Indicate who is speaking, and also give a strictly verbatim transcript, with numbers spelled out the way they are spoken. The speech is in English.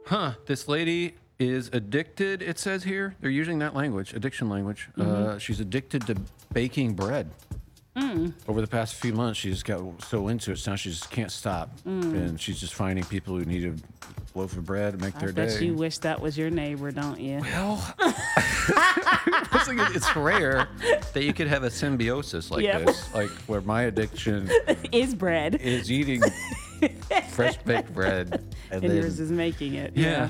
Speaker 1: Huh. This lady is addicted, it says here. They're using that language, addiction language.
Speaker 2: Mm-hmm.
Speaker 1: Uh, she's addicted to baking bread.
Speaker 2: Mm.
Speaker 1: Over the past few months, she just got so into it. So now she just can't stop.
Speaker 2: Mm.
Speaker 1: And she's just finding people who need a loaf of bread to make
Speaker 2: I
Speaker 1: their
Speaker 2: bet
Speaker 1: day.
Speaker 2: you wish that was your neighbor, don't you?
Speaker 1: Well, it's, like it's rare that you could have a symbiosis like
Speaker 2: Yep.
Speaker 1: this, like where my addiction
Speaker 2: Is bread.
Speaker 1: is eating fresh baked bread. And
Speaker 2: And
Speaker 1: then,
Speaker 2: yours is making it.
Speaker 1: yeah.